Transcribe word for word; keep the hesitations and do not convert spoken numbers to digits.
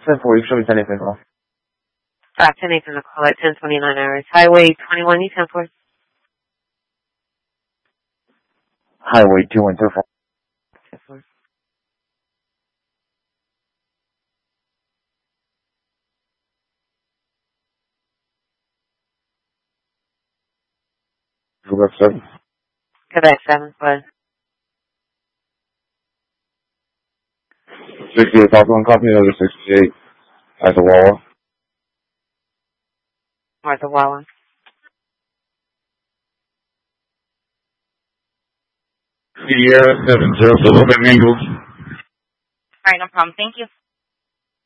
ten four, you show me ten eight call. Uh, ten eight on the call at ten twenty-nine hours. Highway twenty-one, you ten four. Highway two one two four. ten four. Quebec seven. Quebec seven, but sixty-eight, Falcon one copy, another sixty-eight at the Wawa. Martha Wawa. Sierra seven zero, November Eagle. Alright, no problem. Thank you.